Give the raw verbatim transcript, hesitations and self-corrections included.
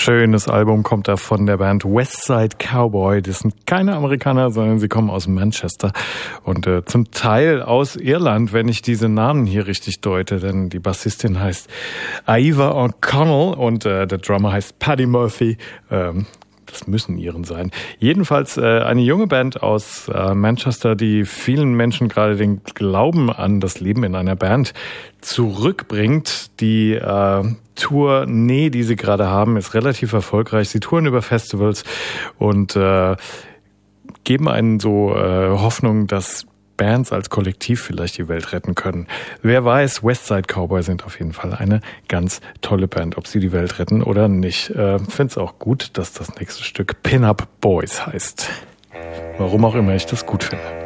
Schönes Album kommt da von der Band Westside Cowboy. Das sind keine Amerikaner, sondern sie kommen aus Manchester und äh, zum Teil aus Irland, wenn ich diese Namen hier richtig deute, denn die Bassistin heißt Aoife O'Connell und äh, der Drummer heißt Paddy Murphy. Ähm, Das müssen Iren sein. Jedenfalls äh, eine junge Band aus äh, Manchester, die vielen Menschen gerade den Glauben an das Leben in einer Band zurückbringt. Die äh, Tournee, die sie gerade haben, ist relativ erfolgreich. Sie touren über Festivals und äh, geben einen so äh, Hoffnung, dass Bands als Kollektiv vielleicht die Welt retten können. Wer weiß, Westside Cowboy sind auf jeden Fall eine ganz tolle Band, ob sie die Welt retten oder nicht. Äh, finde es auch gut, dass das nächste Stück Pin-Up Boys heißt. Warum auch immer ich das gut finde.